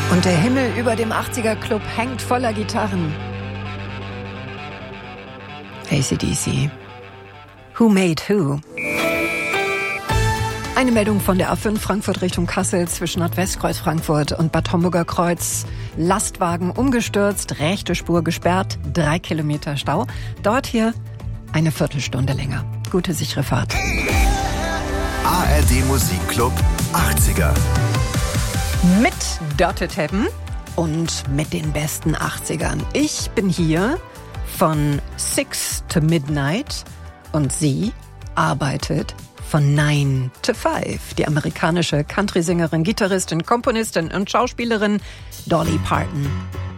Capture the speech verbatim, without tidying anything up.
Und der Himmel über dem achtziger-Club hängt voller Gitarren. A C D C. Who made who? Eine Meldung von der A fünf Frankfurt Richtung Kassel zwischen Nordwestkreuz Frankfurt und Bad Homburger Kreuz. Lastwagen umgestürzt, rechte Spur gesperrt, drei Kilometer Stau. Dauert hier eine Viertelstunde länger. Gute sichere Fahrt. A R D Musikclub achtziger. Mit Dörte Teppen und mit den besten achtzigern. Ich bin hier von six to midnight und sie arbeitet von nine to five. Die amerikanische Country-Sängerin, Gitarristin, Komponistin und Schauspielerin Dolly Parton.